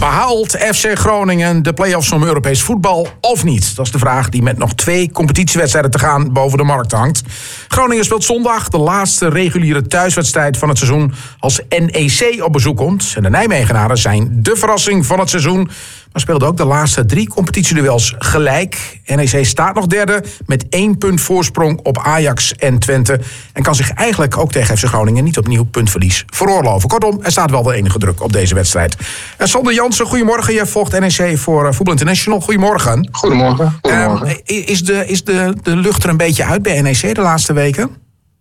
Behaalt FC Groningen de play-offs om Europees voetbal of niet? Dat is de vraag die met nog 2 competitiewedstrijden te gaan boven de markt hangt. Groningen speelt zondag de laatste reguliere thuiswedstrijd van het seizoen als NEC op bezoek komt. En de Nijmegenaren zijn de verrassing van het seizoen, maar speelden ook de laatste 3 competitieduels gelijk. NEC staat nog derde met 1 punt voorsprong op Ajax en Twente en kan zich eigenlijk ook tegen FC Groningen niet opnieuw puntverlies veroorloven. Kortom, er staat wel de enige druk op deze wedstrijd. Sander Jansen, goedemorgen. Jij volgt NEC voor Voetbal International. Goedemorgen. Goedemorgen. Is de lucht er een beetje uit bij NEC de laatste weken?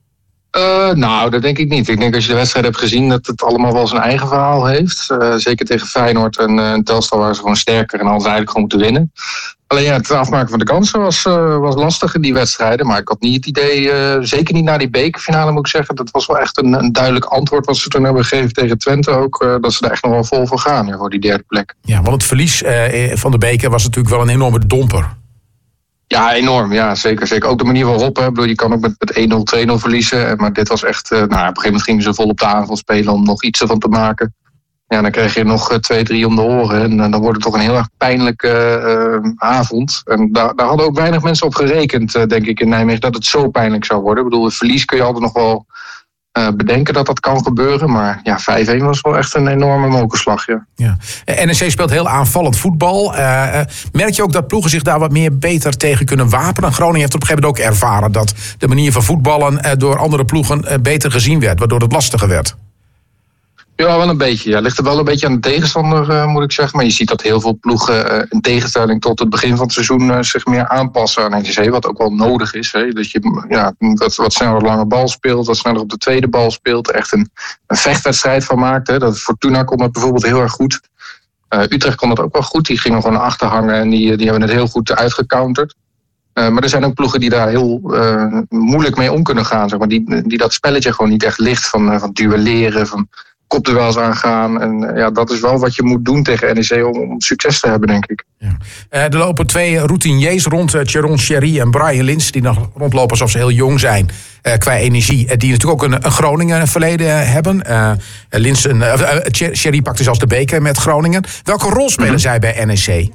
Nou, dat denk ik niet. Ik denk als je de wedstrijd hebt gezien dat het allemaal wel zijn eigen verhaal heeft. Zeker tegen Feyenoord en Telstar waren ze gewoon sterker en hadden ze eigenlijk gewoon moeten winnen. Alleen ja, het afmaken van de kansen was lastig in die wedstrijden. Maar ik had niet het idee, zeker niet na die bekerfinale moet ik zeggen. Dat was wel echt een duidelijk antwoord wat ze toen hebben gegeven tegen Twente ook. Dat ze er echt nog wel vol voor gaan voor die derde plek. Ja, want het verlies van de beker was natuurlijk wel een enorme domper. Ja, enorm. Ja, zeker. Ook de manier waarop. Hè. Ik bedoel, je kan ook met 1-0, 2-0 verliezen. Maar dit was echt... op een gegeven moment gingen ze vol op de aanval spelen om nog iets ervan te maken. Ja, dan krijg je nog 2-3 om de oren. En dan wordt het toch een heel erg pijnlijke avond. En daar hadden ook weinig mensen op gerekend, denk ik, in Nijmegen, dat het zo pijnlijk zou worden. Ik bedoel, het verlies kun je altijd nog wel bedenken dat kan gebeuren. Maar ja, 5-1 was wel echt een enorme mokerslag. Ja. NEC speelt heel aanvallend voetbal. Merk je ook dat ploegen zich daar wat meer beter tegen kunnen wapenen? Groningen heeft op een gegeven moment ook ervaren dat de manier van voetballen door andere ploegen beter gezien werd, waardoor het lastiger werd. Ja, wel een beetje. Ja. Ligt er wel een beetje aan de tegenstander, moet ik zeggen. Maar je ziet dat heel veel ploegen in tegenstelling tot het begin van het seizoen zich meer aanpassen aan NEC. Wat ook wel nodig is. Hè. Dat je wat sneller lange bal speelt, wat sneller op de tweede bal speelt. Echt een vechtwedstrijd van maakt. Hè. Dat Fortuna kon dat bijvoorbeeld heel erg goed. Utrecht kon dat ook wel goed. Die gingen gewoon naar achter hangen en die hebben het heel goed uitgecounterd. Maar er zijn ook ploegen die daar heel moeilijk mee om kunnen gaan. Zeg maar. Die dat spelletje gewoon niet echt ligt van duelleren, van kopduels aangaan. En ja, dat is wel wat je moet doen tegen NEC om succes te hebben, denk ik. Ja. Er lopen 2 routiniers rond, Tjeron Sherry en Brian Lins, die nog rondlopen alsof ze heel jong zijn qua energie. Die natuurlijk ook een Groningen verleden hebben. Sherry pakte zelfs de beker met Groningen. Welke rol spelen zij bij NEC?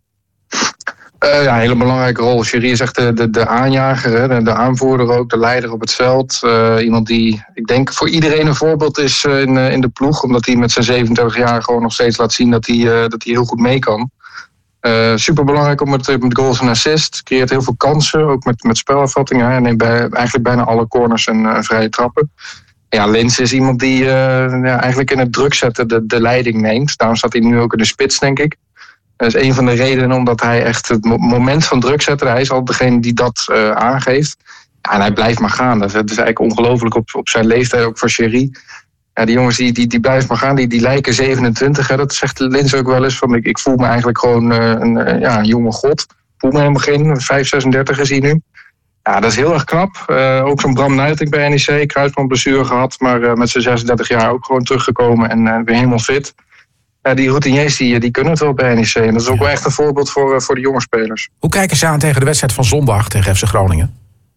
Ja, een hele belangrijke rol. Sherry is echt de aanjager, hè, de aanvoerder ook, de leider op het veld. Iemand die, ik denk, voor iedereen een voorbeeld is in de ploeg. Omdat hij met zijn 37 jaar gewoon nog steeds laat zien dat hij heel goed mee kan. Superbelangrijk om met goals en assists. Creëert heel veel kansen, ook met spelervattingen. Hij neemt eigenlijk bijna alle corners en vrije trappen. Ja, Lins is iemand die eigenlijk in het druk zetten de leiding neemt. Daarom staat hij nu ook in de spits, denk ik. Dat is een van de redenen omdat hij echt het moment van druk zetten, hij is altijd degene die dat aangeeft. Ja, en hij blijft maar gaan. Dat is eigenlijk ongelooflijk op zijn leeftijd, ook voor Sherry. Ja, die jongens die blijven maar gaan, die lijken 27. Hè, dat zegt Lins ook wel eens. Van, ik voel me eigenlijk gewoon een jonge god. Ik voel me helemaal geen 36 is hij nu. Ja, dat is heel erg knap. Ook zo'n Bram Nuiting bij NEC, kruisbandblessure gehad, maar met zijn 36 jaar ook gewoon teruggekomen en weer helemaal fit. Ja, die routiniers die kunnen het wel bij NEC. En dat is ook wel echt een voorbeeld voor de jonge spelers. Hoe kijken ze aan tegen de wedstrijd van zondag tegen FC Groningen?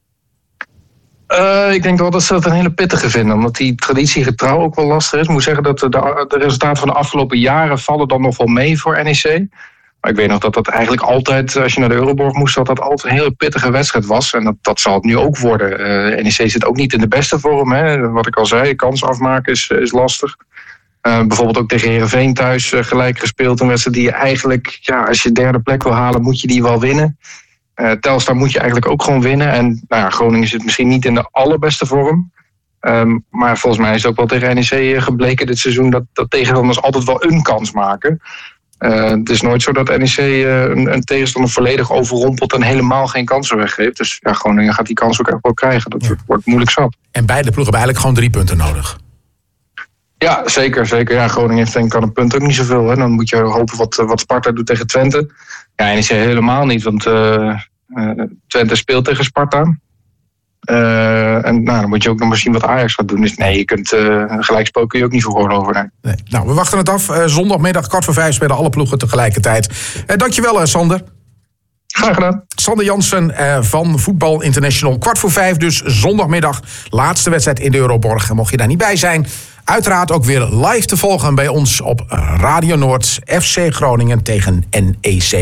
Ik denk wel dat ze dat een hele pittige vinden. Omdat die traditiegetrouw ook wel lastig is. Ik moet zeggen dat de resultaten van de afgelopen jaren vallen dan nog wel mee voor NEC. Maar ik weet nog dat eigenlijk altijd, als je naar de Euroborg moest, dat altijd een hele pittige wedstrijd was. En dat zal het nu ook worden. NEC zit ook niet in de beste vorm. Hè. Wat ik al zei, kans afmaken is lastig. Bijvoorbeeld ook tegen Heerenveen thuis gelijk gespeeld. Een wedstrijd die je eigenlijk, als je derde plek wil halen, moet je die wel winnen. Telstar moet je eigenlijk ook gewoon winnen. En Groningen zit misschien niet in de allerbeste vorm. Maar volgens mij is het ook wel tegen NEC gebleken dit seizoen dat tegenstanders altijd wel een kans maken. Het is nooit zo dat NEC een tegenstander volledig overrompelt en helemaal geen kansen weggeeft. Dus Groningen gaat die kans ook echt wel krijgen. Dat wordt moeilijk zat. En beide ploegen hebben eigenlijk gewoon 3 punten nodig. Ja, zeker. Ja, Groningen heeft denk ik aan een punt ook niet zoveel. Hè. Dan moet je hopen wat Sparta doet tegen Twente. Ja, NEC helemaal niet, want Twente speelt tegen Sparta. En dan moet je ook nog maar zien wat Ajax gaat doen. Dus nee, je kunt gelijkspel kun je ook niet veroorloven. Nee. Nou, we wachten het af. Zondagmiddag 4:15 spelen alle ploegen tegelijkertijd. Dankjewel, Sander. Graag gedaan. Sander Jansen van Voetbal International. 4:15 dus zondagmiddag. Laatste wedstrijd in de Euroborg. En mocht je daar niet bij zijn, Uiteraard ook weer live te volgen bij ons op Radio Noord. FC Groningen tegen NEC.